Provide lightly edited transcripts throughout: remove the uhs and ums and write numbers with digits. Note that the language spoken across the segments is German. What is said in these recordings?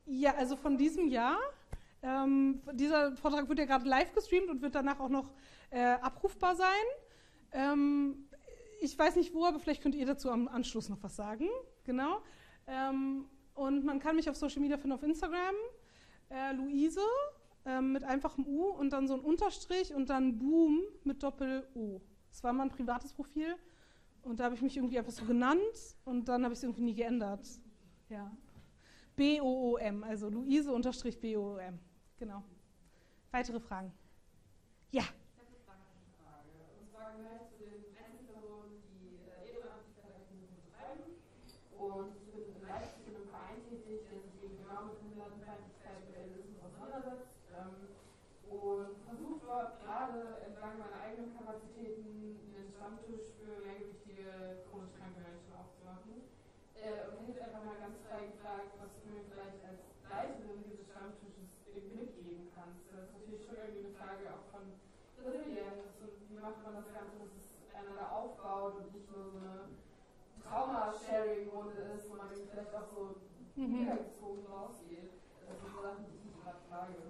Ja, also von diesem Jahr. Dieser Vortrag wird ja gerade live gestreamt und wird danach auch noch abrufbar sein. Ich weiß nicht wo, aber vielleicht könnt ihr dazu am Anschluss noch was sagen. Genau. Und man kann mich auf Social Media finden, auf Instagram. Luise mit einfachem U und dann so ein Unterstrich und dann Boom mit Doppel-O. Das war mal ein privates Profil und da habe ich mich irgendwie einfach so genannt und dann habe ich es irgendwie nie geändert. Ja. B-O-O-M, also Luise-B-O-O-M. Genau. Weitere Fragen? Ja. Ich habe eine Frage. Und zwar gehöre ich zu den Einzelpersonen, die Ehrenamtlichkeit betreiben. Und ich bin in Leipzig in einem Verein tätig, der sich eben genau mit Behindertenfeindlichkeit und Realismus auseinandersetzt. Und versucht dort gerade entlang meiner eigenen Kapazitäten einen Stammtisch für mehrgewichtige, chronisch kranke Menschen aufzumachen. Und hätte ich einfach mal ganz frei gefragt, was du mir vielleicht als Leiterin dieses Stammtisches mitgeben kannst. Das ist natürlich schon irgendwie eine Frage auch von Resilienz und wie macht man das Ganze, dass es einander aufbaut und nicht nur so eine Trauma-Sharing-Runde ist, wo man vielleicht auch so wiedergezogen rausgeht. Das sind so Sachen, die ich mich gerade frage.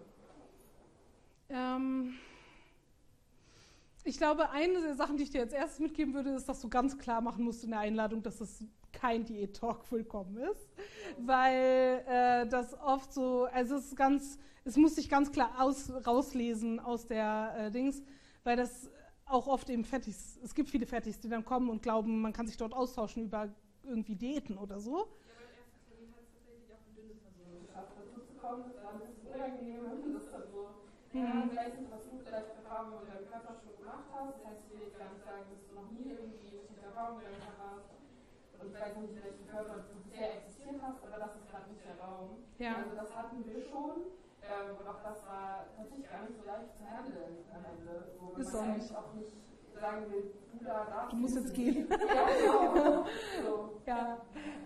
Ich glaube, eine der Sachen, die ich dir als erstes mitgeben würde, ist, dass du ganz klar machen musst in der Einladung, dass es kein Diät-Talk willkommen ist, weil das oft so, also es muss sich ganz klar rauslesen aus der Dings, weil das auch oft eben Fettis, es gibt viele Fettis, die dann kommen und glauben, man kann sich dort austauschen über irgendwie Diäten oder so. Ja, mein erstes Termin hat es tatsächlich auch eine dünne Person geschafft, dazu zu kommen, dann ist es unangenehm, wenn das dann so, vielleicht sind was du vielleicht Erfahrungen mit deinem Körper schon gemacht hast, das heißt, ich will jetzt gar nicht sagen, dass du noch nie irgendwie bestimmte Erfahrungen mit deinem Körper hast. Und ich weiß nicht, in welchem Körper du bisher existiert hast, aber das ist gerade nicht der Raum. Ja. Also das hatten wir schon. Und auch das war tatsächlich gar nicht so leicht zu handeln am Ende. So, ist man eigentlich auch nicht sagen will, du da darfst. Du musst jetzt gehen. Ja, genau. So. Ja.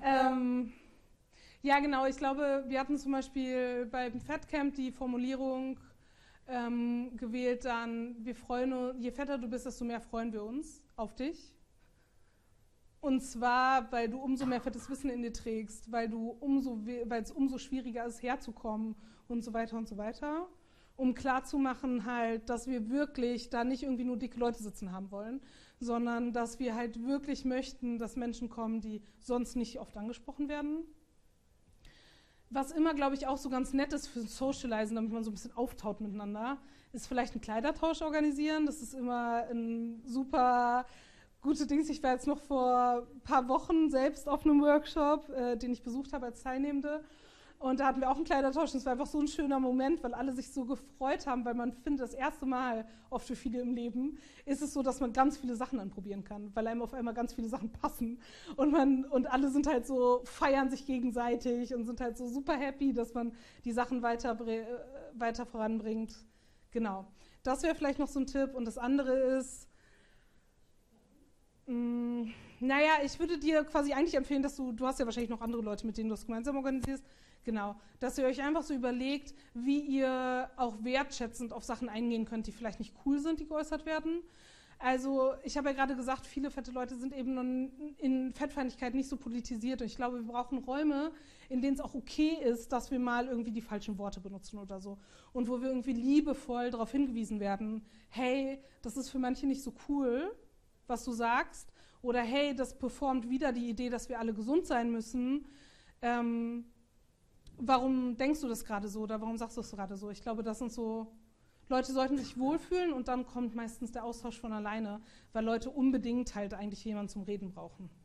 Ja, genau. Ich glaube, wir hatten zum Beispiel beim Fatcamp die Formulierung gewählt dann, wir freuen uns, je fetter du bist, desto mehr freuen wir uns auf dich. Und zwar, weil du umso mehr fettes Wissen in dir trägst, weil es umso schwieriger ist, herzukommen und so weiter und so weiter. Um klarzumachen halt, dass wir wirklich da nicht irgendwie nur dicke Leute sitzen haben wollen, sondern dass wir halt wirklich möchten, dass Menschen kommen, die sonst nicht oft angesprochen werden. Was immer, glaube ich, auch so ganz nett ist für Socializen, damit man so ein bisschen auftaut miteinander, ist vielleicht einen Kleidertausch organisieren. Das ist immer ein super gute Dings. Ich war jetzt noch vor ein paar Wochen selbst auf einem Workshop, den ich besucht habe als Teilnehmende. Und da hatten wir auch einen Kleidertausch. Und es war einfach so ein schöner Moment, weil alle sich so gefreut haben, weil man findet, das erste Mal, oft für viele im Leben, ist es so, dass man ganz viele Sachen anprobieren kann, weil einem auf einmal ganz viele Sachen passen. Und alle sind halt so, feiern sich gegenseitig und sind halt so super happy, dass man die Sachen weiter voranbringt. Genau. Das wäre vielleicht noch so ein Tipp. Und das andere ist, naja, ich würde dir quasi eigentlich empfehlen, dass du hast ja wahrscheinlich noch andere Leute, mit denen du das gemeinsam organisierst, genau, dass ihr euch einfach so überlegt, wie ihr auch wertschätzend auf Sachen eingehen könnt, die vielleicht nicht cool sind, die geäußert werden. Also ich habe ja gerade gesagt, viele fette Leute sind eben in Fettfeindlichkeit nicht so politisiert und ich glaube, wir brauchen Räume, in denen es auch okay ist, dass wir mal irgendwie die falschen Worte benutzen oder so und wo wir irgendwie liebevoll darauf hingewiesen werden, hey, das ist für manche nicht so cool, was du sagst, oder hey, das performt wieder die Idee, dass wir alle gesund sein müssen. Warum denkst du das gerade so oder warum sagst du das gerade so? Ich glaube, das sind so, Leute sollten sich wohlfühlen und dann kommt meistens der Austausch von alleine, weil Leute unbedingt halt eigentlich jemanden zum Reden brauchen.